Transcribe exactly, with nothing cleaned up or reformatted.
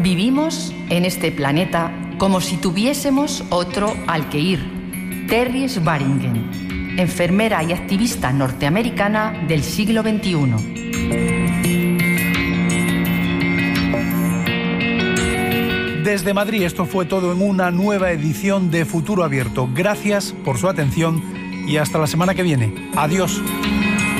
Vivimos en este planeta como si tuviésemos otro al que ir. Terry Swearingen, enfermera y activista norteamericana del siglo veintiuno. Desde Madrid, esto fue todo en una nueva edición de Futuro Abierto. Gracias por su atención y hasta la semana que viene. Adiós.